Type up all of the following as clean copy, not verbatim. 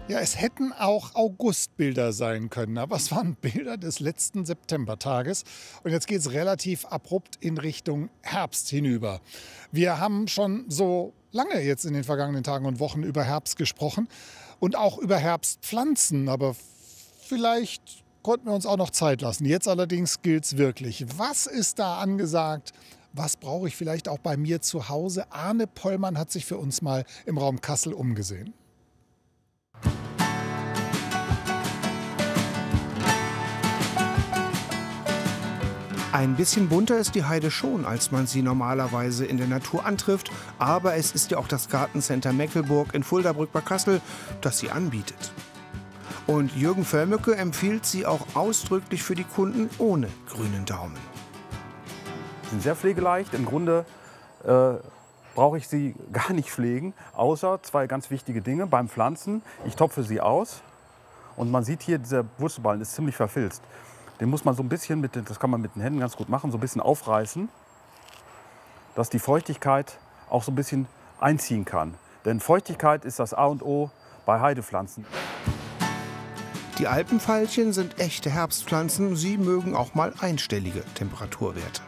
Ja, es hätten auch Augustbilder sein können, aber es waren Bilder des letzten Septembertages. Und jetzt geht es relativ abrupt in Richtung Herbst hinüber. Wir haben schon so lange jetzt in den vergangenen Tagen und Wochen über Herbst gesprochen und auch über Herbstpflanzen, aber vielleicht konnten wir uns auch noch Zeit lassen. Jetzt allerdings gilt es wirklich. Was ist da angesagt? Was brauche ich vielleicht auch bei mir zu Hause? Arne Pollmann hat sich für uns mal im Raum Kassel umgesehen. Ein bisschen bunter ist die Heide schon, als man sie normalerweise in der Natur antrifft. Aber es ist ja auch das Gartencenter Meckelburg in Fuldabrück bei Kassel, das sie anbietet. Und Jürgen Völmecke empfiehlt sie auch ausdrücklich für die Kunden ohne grünen Daumen. Sie sind sehr pflegeleicht. Im Grunde brauche ich sie gar nicht pflegen, außer zwei ganz wichtige Dinge. Beim Pflanzen, ich topfe sie aus und man sieht hier, dieser Wurzelballen ist ziemlich verfilzt. Den muss man so ein bisschen, das kann man mit den Händen ganz gut machen, so ein bisschen aufreißen, dass die Feuchtigkeit auch so ein bisschen einziehen kann. Denn Feuchtigkeit ist das A und O bei Heidepflanzen. Die Alpenveilchen sind echte Herbstpflanzen. Sie mögen auch mal einstellige Temperaturwerte.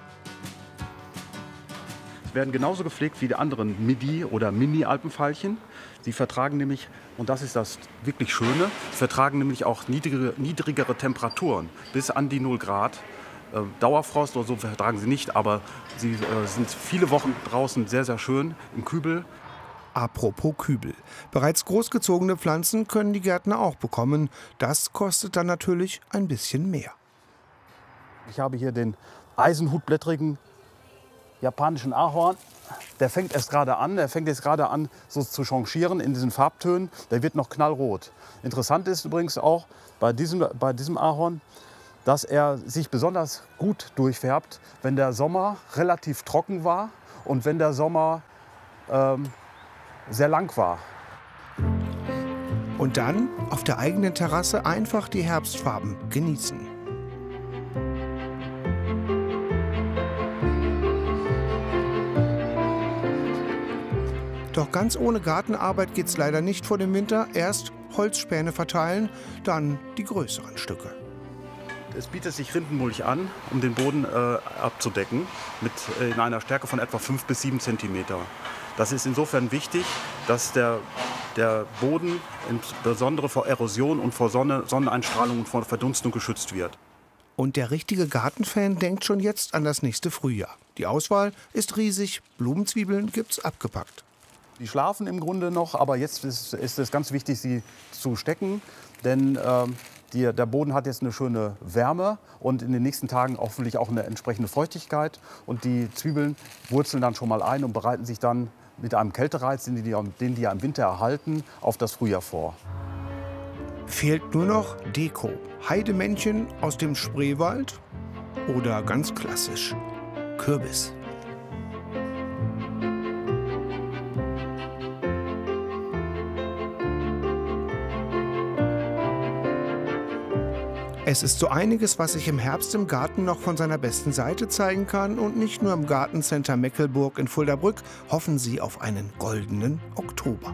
Werden genauso gepflegt wie die anderen Midi- oder Mini-Alpenveilchen. Sie vertragen nämlich, und das ist das wirklich Schöne, vertragen nämlich auch niedrigere Temperaturen, bis an die 0 Grad. Dauerfrost oder so vertragen sie nicht, aber sie sind viele Wochen draußen sehr, sehr schön im Kübel. Apropos Kübel. Bereits großgezogene Pflanzen können die Gärtner auch bekommen. Das kostet dann natürlich ein bisschen mehr. Ich habe hier den eisenhutblättrigen japanischen Ahorn. Der fängt erst gerade an, so zu changieren in diesen Farbtönen. Der wird noch knallrot. Interessant ist übrigens auch bei diesem Ahorn, dass er sich besonders gut durchfärbt, wenn der Sommer relativ trocken war und wenn der Sommer sehr lang war. Und dann auf der eigenen Terrasse einfach die Herbstfarben genießen. Doch ganz ohne Gartenarbeit geht's leider nicht vor dem Winter. Erst Holzspäne verteilen, dann die größeren Stücke. Es bietet sich Rindenmulch an, um den Boden abzudecken, in einer Stärke von etwa 5 bis 7 Zentimeter. Das ist insofern wichtig, dass der Boden insbesondere vor Erosion und vor Sonneneinstrahlung und vor Verdunstung geschützt wird. Und der richtige Gartenfan denkt schon jetzt an das nächste Frühjahr. Die Auswahl ist riesig, Blumenzwiebeln gibt's abgepackt. Die schlafen im Grunde noch, aber jetzt ist es ganz wichtig, sie zu stecken, denn der Boden hat jetzt eine schöne Wärme und in den nächsten Tagen hoffentlich auch eine entsprechende Feuchtigkeit. Und die Zwiebeln wurzeln dann schon mal ein und bereiten sich dann mit einem Kältereiz, den die ja im Winter erhalten, auf das Frühjahr vor. Fehlt nur noch Deko. Heidemännchen aus dem Spreewald oder ganz klassisch Kürbis. Es ist so einiges, was sich im Herbst im Garten noch von seiner besten Seite zeigen kann. Und nicht nur im Gartencenter Meckelburg in Fuldabrück hoffen sie auf einen goldenen Oktober.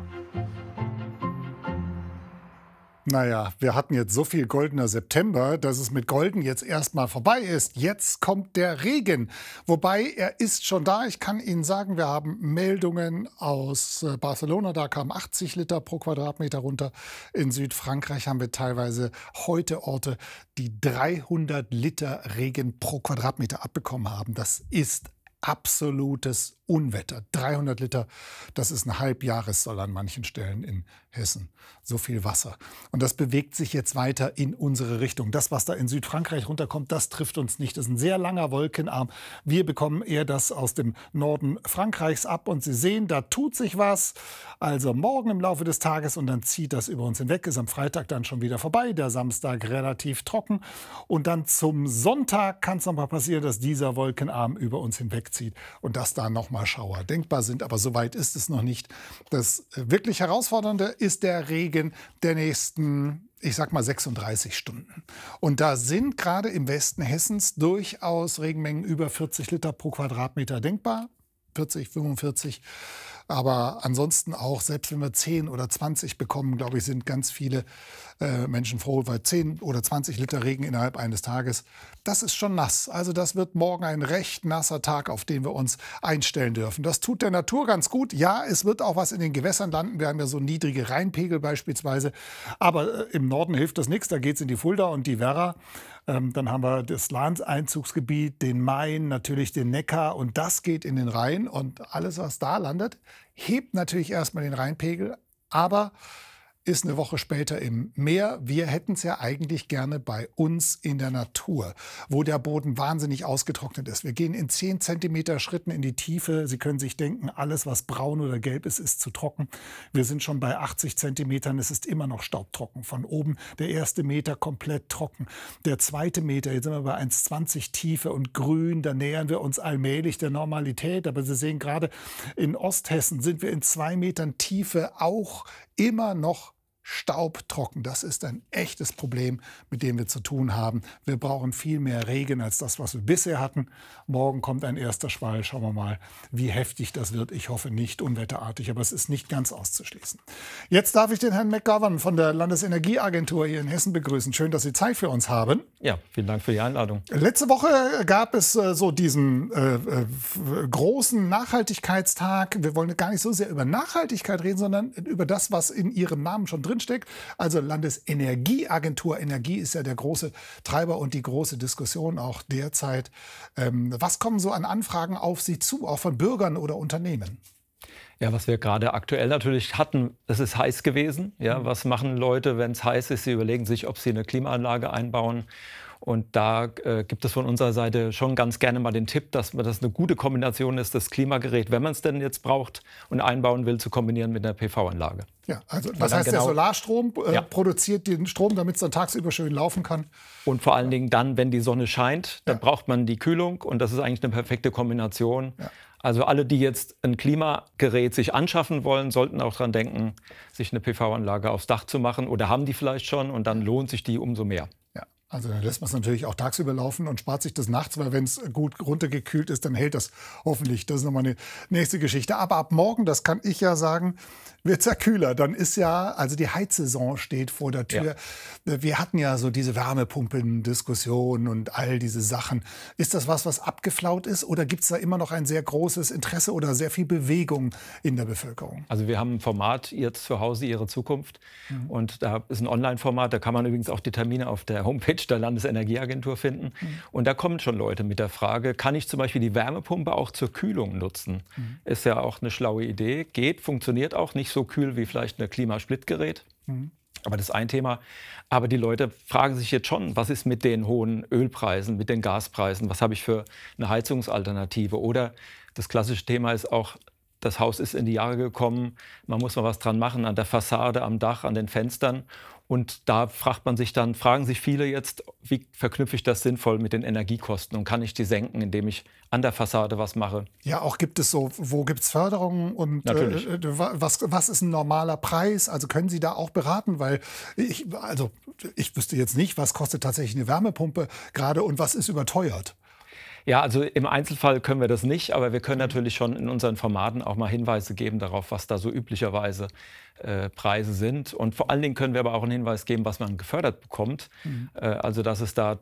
Naja, wir hatten jetzt so viel goldener September, dass es mit Golden jetzt erstmal vorbei ist. Jetzt kommt der Regen. Wobei, er ist schon da. Ich kann Ihnen sagen, wir haben Meldungen aus Barcelona. Da kamen 80 Liter pro Quadratmeter runter. In Südfrankreich haben wir teilweise heute Orte, die 300 Liter Regen pro Quadratmeter abbekommen haben. Das ist absolutes Unwetter. 300 Liter, das ist ein Halbjahressoll an manchen Stellen in Hessen. So viel Wasser. Und das bewegt sich jetzt weiter in unsere Richtung. Das, was da in Südfrankreich runterkommt, das trifft uns nicht. Das ist ein sehr langer Wolkenarm. Wir bekommen eher das aus dem Norden Frankreichs ab. Und Sie sehen, da tut sich was. Also morgen im Laufe des Tages und dann zieht das über uns hinweg. Ist am Freitag dann schon wieder vorbei. Der Samstag relativ trocken. Und dann zum Sonntag kann es noch mal passieren, dass dieser Wolkenarm über uns hinwegzieht. Und dass da noch mal Schauer denkbar sind. Aber so weit ist es noch nicht. Das wirklich Herausfordernde ist der Regen der nächsten, ich sag mal, 36 Stunden. Und da sind gerade im Westen Hessens durchaus Regenmengen über 40 Liter pro Quadratmeter denkbar. 40, 45. Aber ansonsten auch, selbst wenn wir 10 oder 20 bekommen, glaube ich, sind ganz viele Menschen froh, weil 10 oder 20 Liter Regen innerhalb eines Tages, das ist schon nass. Also das wird morgen ein recht nasser Tag, auf den wir uns einstellen dürfen. Das tut der Natur ganz gut. Ja, es wird auch was in den Gewässern landen. Wir haben ja so niedrige Rheinpegel beispielsweise. Aber im Norden hilft das nichts. Da geht es in die Fulda und die Werra. Dann haben wir das Lahns-Einzugsgebiet, den Main, natürlich den Neckar. Und das geht in den Rhein. Und alles, was da landet, hebt natürlich erstmal den Rheinpegel. Aber ist eine Woche später im Meer. Wir hätten es ja eigentlich gerne bei uns in der Natur, wo der Boden wahnsinnig ausgetrocknet ist. Wir gehen in 10 Zentimeter Schritten in die Tiefe. Sie können sich denken, alles, was braun oder gelb ist, ist zu trocken. Wir sind schon bei 80 Zentimetern. Es ist immer noch staubtrocken. Von oben der erste Meter komplett trocken. Der zweite Meter, jetzt sind wir bei 1,20 Tiefe und grün. Da nähern wir uns allmählich der Normalität. Aber Sie sehen gerade, in Osthessen sind wir in 2 Metern Tiefe auch immer noch staubtrocken. Das ist ein echtes Problem, mit dem wir zu tun haben. Wir brauchen viel mehr Regen als das, was wir bisher hatten. Morgen kommt ein erster Schwall. Schauen wir mal, wie heftig das wird. Ich hoffe nicht unwetterartig, aber es ist nicht ganz auszuschließen. Jetzt darf ich den Herrn McGovern von der Landesenergieagentur hier in Hessen begrüßen. Schön, dass Sie Zeit für uns haben. Ja, vielen Dank für die Einladung. Letzte Woche gab es so diesen großen Nachhaltigkeitstag. Wir wollen gar nicht so sehr über Nachhaltigkeit reden, sondern über das, was in Ihrem Namen schon drin steckt. Also Landesenergieagentur. Energie ist ja der große Treiber und die große Diskussion auch derzeit. Was kommen so an Anfragen auf Sie zu, auch von Bürgern oder Unternehmen? Ja, was wir gerade aktuell natürlich hatten, es ist heiß gewesen. Ja, was machen Leute, wenn es heiß ist? Sie überlegen sich, ob sie eine Klimaanlage einbauen. Und da gibt es von unserer Seite schon ganz gerne mal den Tipp, dass das eine gute Kombination ist, das Klimagerät, wenn man es denn jetzt braucht und einbauen will, zu kombinieren mit einer PV-Anlage. Ja, also was heißt, der Solarstrom produziert den Strom, damit es dann tagsüber schön laufen kann? Und vor allen Dingen dann, wenn die Sonne scheint, dann braucht man die Kühlung und das ist eigentlich eine perfekte Kombination. Ja. Also alle, die jetzt ein Klimagerät sich anschaffen wollen, sollten auch daran denken, sich eine PV-Anlage aufs Dach zu machen oder haben die vielleicht schon und dann lohnt sich die umso mehr. Also dann lässt man es natürlich auch tagsüber laufen und spart sich das nachts, weil wenn es gut runtergekühlt ist, dann hält das hoffentlich. Das ist nochmal eine nächste Geschichte. Aber ab morgen, das kann ich ja sagen, wird es ja kühler. Dann ist ja, also die Heizsaison steht vor der Tür. Ja. Wir hatten ja so diese Wärmepumpen-Diskussion und all diese Sachen. Ist das was abgeflaut ist oder gibt es da immer noch ein sehr großes Interesse oder sehr viel Bewegung in der Bevölkerung? Also wir haben ein Format, jetzt zu Hause Ihre Zukunft. Und da ist ein Online-Format, da kann man übrigens auch die Termine auf der Homepage der Landesenergieagentur finden. Und da kommen schon Leute mit der Frage, kann ich zum Beispiel die Wärmepumpe auch zur Kühlung nutzen? Ist ja auch eine schlaue Idee. Geht, funktioniert auch nicht so kühl wie vielleicht ein Klimasplittgerät. Aber das ist ein Thema. Aber die Leute fragen sich jetzt schon, was ist mit den hohen Ölpreisen, mit den Gaspreisen? Was habe ich für eine Heizungsalternative? Oder das klassische Thema ist auch, das Haus ist in die Jahre gekommen, man muss mal was dran machen an der Fassade, am Dach, an den Fenstern. Und da fragen sich viele jetzt, wie verknüpfe ich das sinnvoll mit den Energiekosten und kann ich die senken, indem ich an der Fassade was mache? Ja, auch gibt es so, wo gibt es Förderungen und was ist ein normaler Preis? Also können Sie da auch beraten? Weil ich wüsste jetzt nicht, was kostet tatsächlich eine Wärmepumpe gerade und was ist überteuert? Ja, also im Einzelfall können wir das nicht, aber wir können natürlich schon in unseren Formaten auch mal Hinweise geben darauf, was da so üblicherweise Preise sind. Und vor allen Dingen können wir aber auch einen Hinweis geben, was man gefördert bekommt. Also dass es da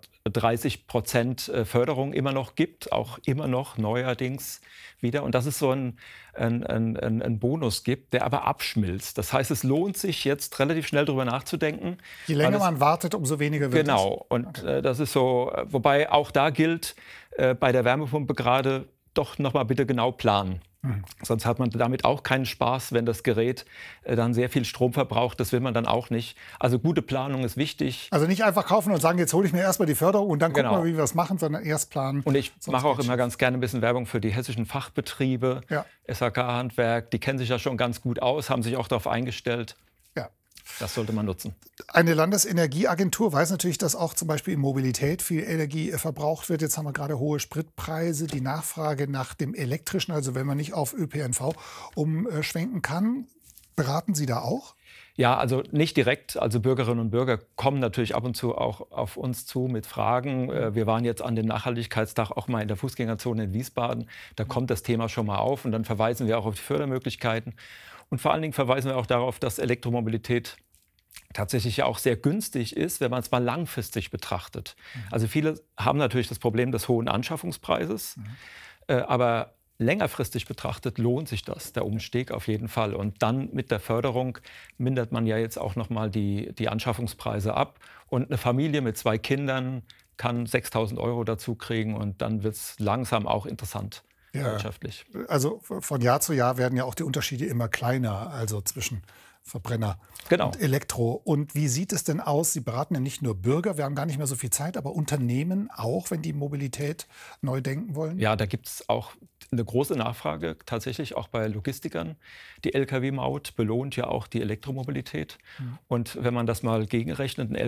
30% Förderung immer noch gibt, auch immer noch neuerdings wieder. Und dass es so einen Bonus gibt, der aber abschmilzt. Das heißt, es lohnt sich jetzt relativ schnell darüber nachzudenken. Je länger man wartet, umso weniger wird es. Genau. Und das ist so, wobei auch da gilt, bei der Wärmepumpe gerade doch noch mal bitte genau planen. Sonst hat man damit auch keinen Spaß, wenn das Gerät dann sehr viel Strom verbraucht. Das will man dann auch nicht. Also gute Planung ist wichtig. Also nicht einfach kaufen und sagen, jetzt hole ich mir erstmal die Förderung und dann gucken wir, wie wir das machen, sondern erst planen. Und ich mache auch immer ganz gerne ein bisschen Werbung für die hessischen Fachbetriebe, SHK-Handwerk. Die kennen sich ja schon ganz gut aus, haben sich auch darauf eingestellt. Das sollte man nutzen. Eine Landesenergieagentur weiß natürlich, dass auch zum Beispiel in Mobilität viel Energie verbraucht wird. Jetzt haben wir gerade hohe Spritpreise, die Nachfrage nach dem Elektrischen, also wenn man nicht auf ÖPNV umschwenken kann. Beraten Sie da auch? Ja, also nicht direkt. Also Bürgerinnen und Bürger kommen natürlich ab und zu auch auf uns zu mit Fragen. Wir waren jetzt an dem Nachhaltigkeitstag auch mal in der Fußgängerzone in Wiesbaden. Da kommt das Thema schon mal auf und dann verweisen wir auch auf die Fördermöglichkeiten. Und vor allen Dingen verweisen wir auch darauf, dass Elektromobilität tatsächlich ja auch sehr günstig ist, wenn man es mal langfristig betrachtet. Also viele haben natürlich das Problem des hohen Anschaffungspreises, aber längerfristig betrachtet lohnt sich das, der Umstieg auf jeden Fall. Und dann mit der Förderung mindert man ja jetzt auch noch mal die Anschaffungspreise ab. Und eine Familie mit 2 Kindern kann 6.000 € dazu kriegen und dann wird es langsam auch interessant wirtschaftlich. Also von Jahr zu Jahr werden ja auch die Unterschiede immer kleiner, also zwischen Verbrenner und Elektro. Und wie sieht es denn aus? Sie beraten ja nicht nur Bürger, wir haben gar nicht mehr so viel Zeit, aber Unternehmen auch, wenn die Mobilität neu denken wollen? Ja, da gibt es auch eine große Nachfrage, tatsächlich auch bei Logistikern. Die Lkw-Maut belohnt ja auch die Elektromobilität. Und wenn man das mal gegenrechnet, ein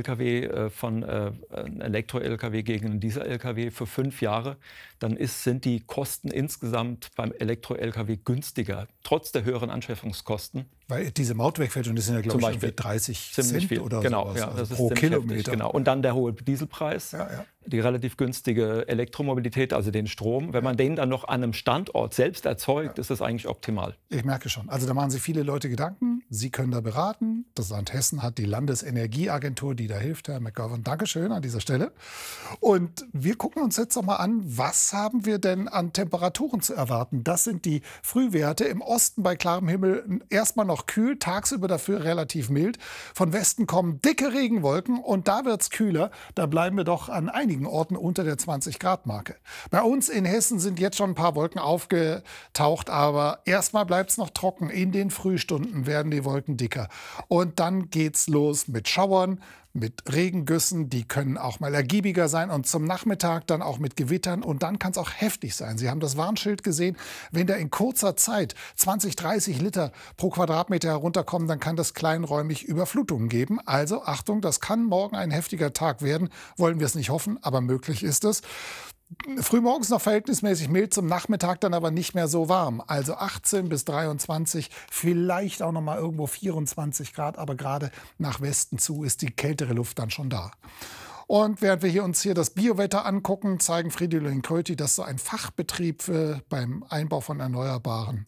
ein Elektro-Lkw gegen einen Diesel-Lkw für 5 Jahre, dann sind die Kosten insgesamt beim Elektro-Lkw günstiger, trotz der höheren Anschaffungskosten. Weil diese Maut wegfällt und das sind ja, glaube ich, irgendwie 30 Cent viel. oder genau, sowas, ja, also das ist pro Kilometer. Heftig, genau. Und dann der hohe Dieselpreis, die relativ günstige Elektromobilität, also den Strom. Wenn man den dann noch an einem Standort selbst erzeugt, ist das eigentlich optimal. Ich merke schon. Also da machen sich viele Leute Gedanken. Sie können da beraten. Das Land Hessen hat die Landesenergieagentur, die da hilft. Herr McGovern, Dankeschön an dieser Stelle. Und wir gucken uns jetzt noch mal an, was haben wir denn an Temperaturen zu erwarten? Das sind die Frühwerte. Im Osten bei klarem Himmel erstmal noch kühl, tagsüber dafür relativ mild. Von Westen kommen dicke Regenwolken und da wird es kühler. Da bleiben wir doch an einigen Orten unter der 20-Grad-Marke. Bei uns in Hessen sind jetzt schon ein paar Wolken aufgetaucht, aber erstmal bleibt es noch trocken. In den Frühstunden werden die Wolken dicker. Und dann geht's los mit Schauern, mit Regengüssen, die können auch mal ergiebiger sein und zum Nachmittag dann auch mit Gewittern und dann kann es auch heftig sein. Sie haben das Warnschild gesehen, wenn da in kurzer Zeit 20, 30 Liter pro Quadratmeter herunterkommen, dann kann das kleinräumig Überflutungen geben. Also Achtung, das kann morgen ein heftiger Tag werden, wollen wir es nicht hoffen, aber möglich ist es. Frühmorgens noch verhältnismäßig mild, zum Nachmittag dann aber nicht mehr so warm. Also 18 bis 23, vielleicht auch noch mal irgendwo 24 Grad, aber gerade nach Westen zu ist die kältere Luft dann schon da. Und während wir uns hier das Biowetter angucken, zeigen Fridolin und Kröti, dass so ein Fachbetrieb beim Einbau von Erneuerbaren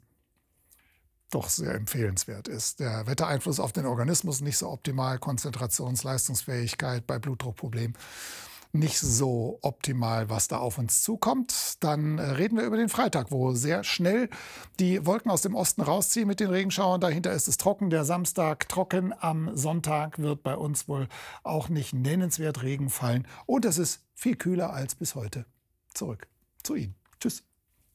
doch sehr empfehlenswert ist. Der Wettereinfluss auf den Organismus nicht so optimal, Konzentrationsleistungsfähigkeit bei Blutdruckproblemen nicht so optimal, was da auf uns zukommt. Dann reden wir über den Freitag, wo sehr schnell die Wolken aus dem Osten rausziehen mit den Regenschauern. Dahinter ist es trocken. Der Samstag trocken. Am Sonntag wird bei uns wohl auch nicht nennenswert Regen fallen. Und es ist viel kühler als bis heute. Zurück zu Ihnen. Tschüss.